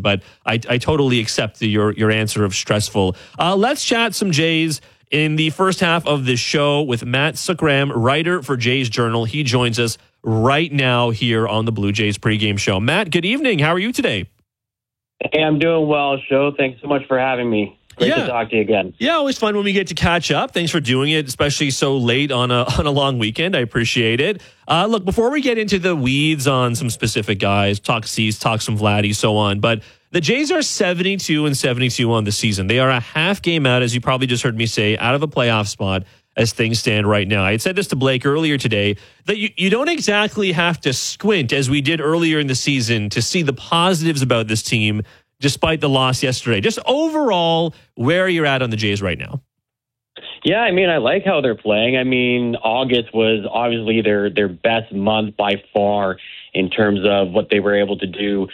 But I totally accept your answer of stressful. Let's chat some Jays in the first half of this show with Matt Sukram, writer for Jays Journal. He joins us right now here on the Blue Jays pregame show. Matt, good evening. How are you today? Hey, I'm doing well, Show. Thanks so much for having me. Great to talk to you again. Yeah, always fun when we get to catch up. Thanks for doing it, especially so late on a long weekend. I appreciate it. Look, before we get into the weeds on some specific guys, talk Cease, talk some Vladdy, so on, but the Jays are 72-72 on the season. They are a half game out, as you probably just heard me say, out of a playoff spot as things stand right now. I had said this to Blake earlier today, that you don't exactly have to squint as we did earlier in the season to see the positives about this team, despite the loss yesterday. Just overall, where you're at on the Jays right now. Yeah, I mean, I like how they're playing. I mean, August was obviously their best month by far in terms of what they were able to do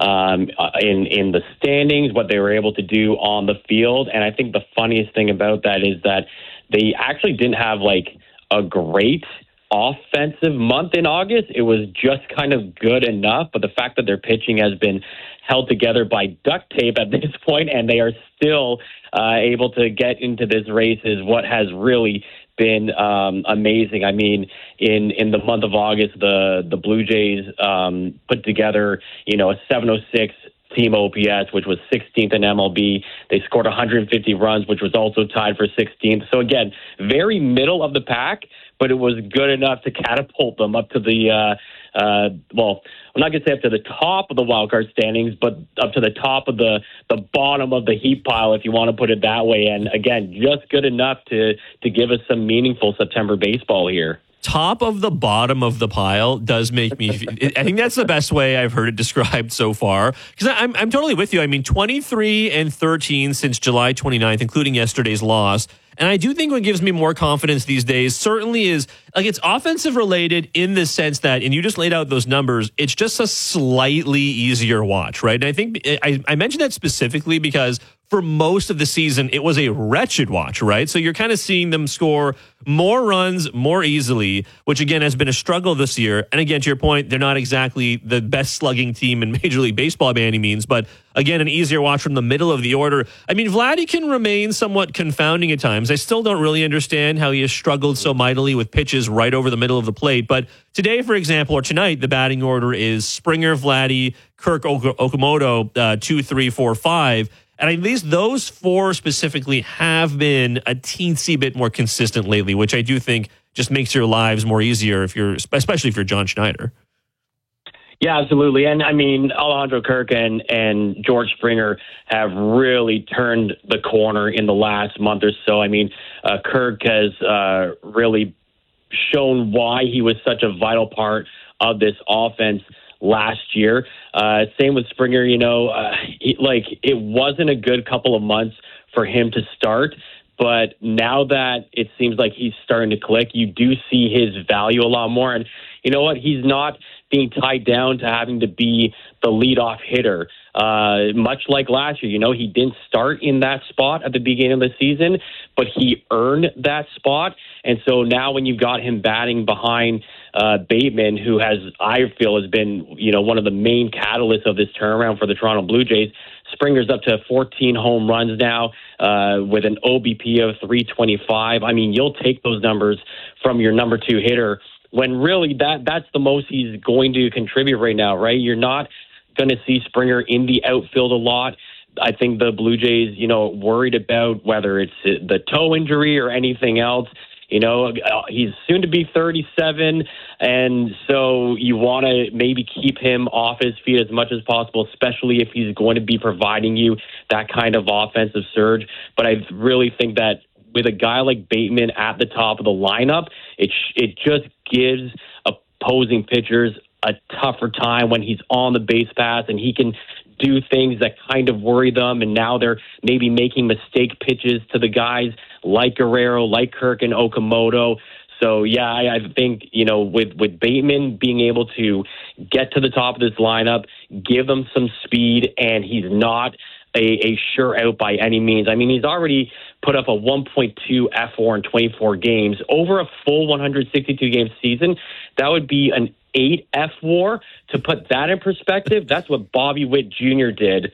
in the standings, what they were able to do on the field. And I think the funniest thing about that is that they actually didn't have like a great offensive month in August. It was just kind of good enough. But the fact that their pitching has been held together by duct tape at this point, and they are still able to get into this race is what has really been amazing. I mean, in the month of August, the Blue Jays put together, a 706 team OPS, which was 16th in MLB. They scored 150 runs, which was also tied for 16th. So again, very middle of the pack, but it was good enough to catapult them up to the well, I'm not going to say up to the top of the wildcard standings, but up to the top of the bottom of the heap pile, if you want to put it that way. And again, just good enough to give us some meaningful September baseball here. Top of the bottom of the pile does make me, I think that's the best way I've heard it described so far. Because I'm totally with you. I mean, 23-13 since July 29th, including yesterday's loss. And I do think what gives me more confidence these days certainly is, like, it's offensive related in the sense that, and you just laid out those numbers, it's just a slightly easier watch, right? And I think I mentioned that specifically because for most of the season, it was a wretched watch, right? So you're kind of seeing them score more runs more easily, which again has been a struggle this year. And again, to your point, they're not exactly the best slugging team in Major League Baseball by any means, but again, an easier watch from the middle of the order. I mean, Vladdy can remain somewhat confounding at times. I still don't really understand how he has struggled so mightily with pitches right over the middle of the plate. But today, for example, or tonight, the batting order is Springer, Vladdy, Kirk, Okamoto, 2, 3, 4, 5. And at least those four specifically have been a teensy bit more consistent lately, which I do think just makes your lives more easier especially if you're John Schneider. Yeah, absolutely. And I mean, Alejandro Kirk and George Springer have really turned the corner in the last month or so. I mean, Kirk has really shown why he was such a vital part of this offense last year. Same with Springer, it wasn't a good couple of months for him to start. But now that it seems like he's starting to click, you do see his value a lot more. And you know what? He's not being tied down to having to be the leadoff hitter. Much like last year, he didn't start in that spot at the beginning of the season, but he earned that spot. And so now when you got him batting behind Bateman, who I feel has been, one of the main catalysts of this turnaround for the Toronto Blue Jays, Springer's up to 14 home runs now with an OBP of 325. I mean, you'll take those numbers from your number two hitter when really that's the most he's going to contribute right now, right? You're not going to see Springer in the outfield a lot. I think the Blue Jays, worried about whether it's the toe injury or anything else. He's soon to be 37, and so you want to maybe keep him off his feet as much as possible, especially if he's going to be providing you that kind of offensive surge. But I really think that with a guy like Bateman at the top of the lineup, it just gives opposing pitchers a tougher time when he's on the base paths and he can do things that kind of worry them, and now they're maybe making mistake pitches to the guys like Guerrero, like Kirk and Okamoto. So, yeah, I think, with Bateman being able to get to the top of this lineup, give them some speed, and he's not a sure out by any means. I mean, he's already put up a 1.2 F4 in 24 games. Over a full 162-game season, that would be an 8 F4. To put that in perspective, that's what Bobby Witt Jr. did